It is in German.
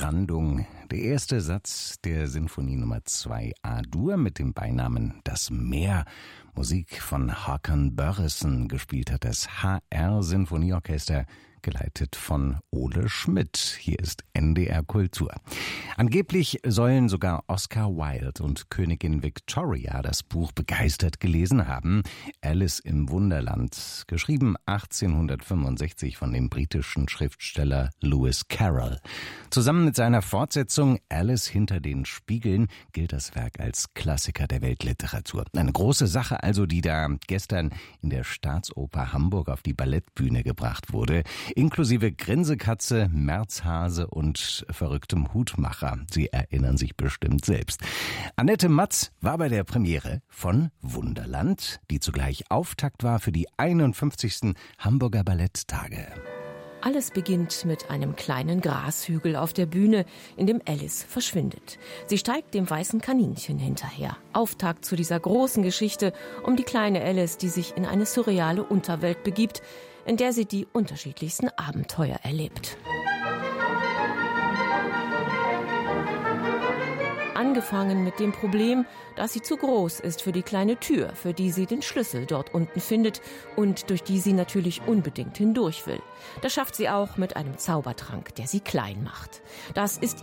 Landung. Der erste Satz der Sinfonie Nummer 2 A-Dur mit dem Beinamen Das Meer. Musik von Håkan Börjesen, gespielt hat das HR-Sinfonieorchester, geleitet von Ole Schmidt. Hier ist NDR Kultur. Angeblich sollen sogar Oscar Wilde und Königin Victoria das Buch begeistert gelesen haben. Alice im Wunderland, geschrieben 1865 von dem britischen Schriftsteller Lewis Carroll. Zusammen mit seiner Fortsetzung Alice hinter den Spiegeln gilt das Werk als Klassiker der Weltliteratur. Eine große Sache also, die da gestern in der Staatsoper Hamburg auf die Ballettbühne gebracht wurde, inklusive Grinsekatze, Märzhase und verrücktem Hutmacher. Sie erinnern sich bestimmt selbst. Annette Matz war bei der Premiere von Wunderland, die zugleich Auftakt war für die 51. Hamburger Balletttage. Alles beginnt mit einem kleinen Grashügel auf der Bühne, in dem Alice verschwindet. Sie steigt dem weißen Kaninchen hinterher. Auftakt zu dieser großen Geschichte um die kleine Alice, die sich in eine surreale Unterwelt begibt, in der sie die unterschiedlichsten Abenteuer erlebt. Angefangen mit dem Problem, dass sie zu groß ist für die kleine Tür, für die sie den Schlüssel dort unten findet und durch die sie natürlich unbedingt hindurch will. Das schafft sie auch mit einem Zaubertrank, der sie klein macht. Das ist